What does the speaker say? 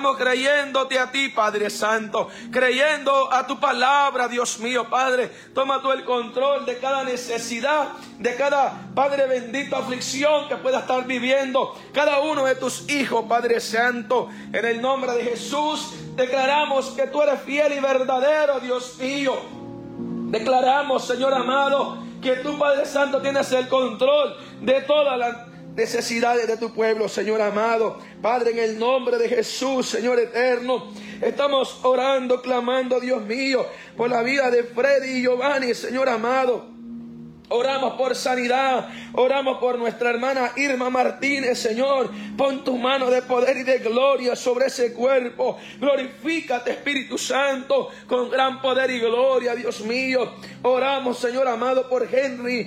creyéndote a ti, Padre Santo, creyendo a tu palabra, Dios mío, Padre. Toma tú el control de cada necesidad, de cada, Padre bendito, aflicción que pueda estar viviendo cada uno de tus hijos, Padre Santo. En el nombre de Jesús declaramos que tú eres fiel y verdadero, Dios mío. Declaramos, Señor amado, que tú, Padre Santo, tienes el control de todas las necesidades de tu pueblo, Señor amado. Padre, en el nombre de Jesús, Señor eterno, estamos orando, clamando, Dios mío, por la vida de Freddy y Giovanni, Señor amado. Oramos por sanidad, oramos por nuestra hermana Irma Martínez, Señor. Pon tu mano de poder y de gloria sobre ese cuerpo. Glorifícate, Espíritu Santo, con gran poder y gloria, Dios mío. Oramos, Señor amado, por Henry